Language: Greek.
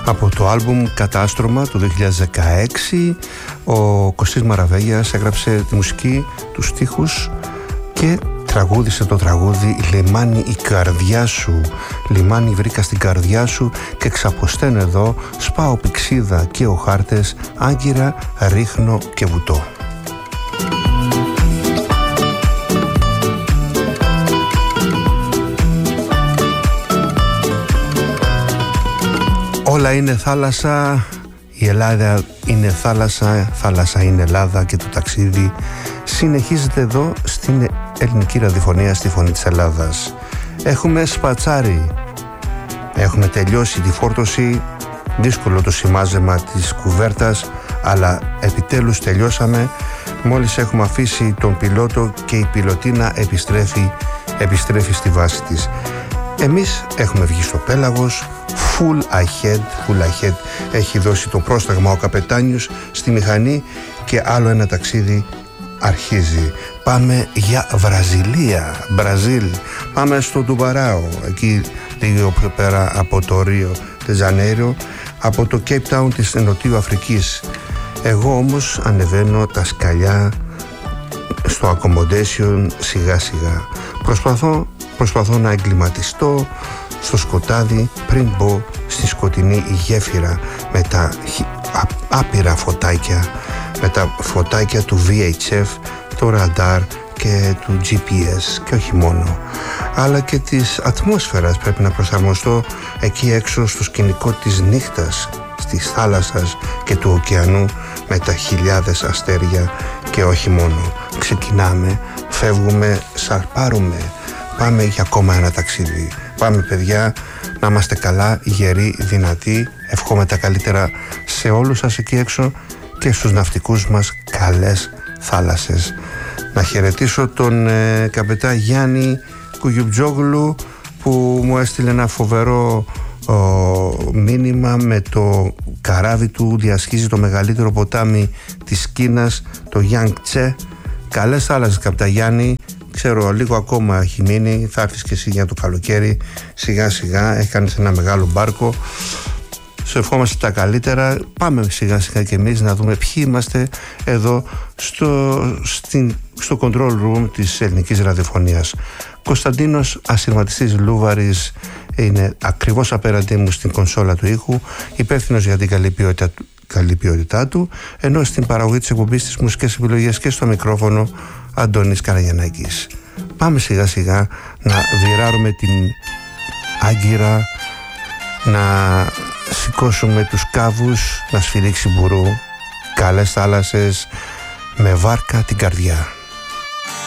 Από το άλμπουμ Κατάστρωμα του 2016, ο Κωστής Μαραβέγιας έγραψε τη μουσική, τους στίχους και τραγούδισε το τραγούδι «Λιμάνι η καρδιά σου». Λιμάνι βρήκα στην καρδιά σου και ξαποσταίνω εδώ, σπάω πηξίδα και ο χάρτες, άγκυρα ρίχνω και βουτώ. Όλα είναι θάλασσα, η Ελλάδα είναι θάλασσα, θάλασσα είναι Ελλάδα και το ταξίδι συνεχίζεται εδώ στην ελληνική ραδιοφωνία, στη Φωνή της Ελλάδας. Έχουμε σπατσάρει, έχουμε τελειώσει τη φόρτωση, δύσκολο το σημάζεμα της κουβέρτας, αλλά επιτέλους τελειώσαμε. Μόλις έχουμε αφήσει τον πιλότο και η πιλωτίνα επιστρέφει στη βάση της. Εμείς έχουμε βγει στο πέλαγος, full ahead, έχει δώσει το πρόσταγμα ο καπετάνιος στη μηχανή και άλλο ένα ταξίδι αρχίζει. Πάμε για Μπραζίλ, πάμε στο Τουμπαράο, εκεί λίγο πιο πέρα από το Ρίο de Janeiro, από το Cape Town της Νοτιού Αφρικής. Εγώ όμως ανεβαίνω τα σκαλιά στο accommodation σιγά σιγά. Προσπαθώ να εγκληματιστώ στο σκοτάδι πριν μπω στη σκοτεινή γέφυρα με τα άπειρα φωτάκια, με τα φωτάκια του VHF, το ραντάρ και του GPS, και όχι μόνο, αλλά και της ατμόσφαιρας. Πρέπει να προσαρμοστώ εκεί έξω στο σκηνικό της νύχτας, της θάλασσας και του ωκεανού με τα χιλιάδες αστέρια και όχι μόνο. Ξεκινάμε, φεύγουμε, σαρπάρουμε, πάμε για ακόμα ένα ταξίδι. Πάμε παιδιά, να είμαστε καλά, γεροί, δυνατοί. Ευχόμαι τα καλύτερα σε όλους σας εκεί έξω και στους ναυτικούς μας, καλές θάλασσες. Να χαιρετήσω τον καπετά Γιάννη Κουγιουτζόγλου που μου έστειλε ένα φοβερό μήνυμα με το καράβι του, διασχίζει το μεγαλύτερο ποτάμι της Κίνας, το Γιάνγκτσε. Καλές θάλασσες καπετά Γιάννη. Ξέρω λίγο ακόμα έχει μείνει, θα έρθεις και εσύ για το καλοκαίρι σιγά σιγά, έκανες ένα μεγάλο μπάρκο. Σου ευχόμαστε τα καλύτερα. Πάμε σιγά σιγά και εμείς να δούμε ποιοι είμαστε εδώ στο control room της ελληνικής ραδιοφωνίας. Κωνσταντίνος Ασυρματιστής Λούβαρης είναι ακριβώς απέναντί μου στην κονσόλα του ήχου, υπεύθυνος για την καλή ποιότητά του, ενώ στην παραγωγή της εκπομπής, τις μουσικές επιλογές και στο μικρόφωνο Αντώνης Καραγιαννάκης. Πάμε σιγά σιγά να βιράρουμε την άγκυρα, να σηκώσουμε τους κάβους, να σφυρίξει μπουρού. Καλές θάλασσες με βάρκα την καρδιά.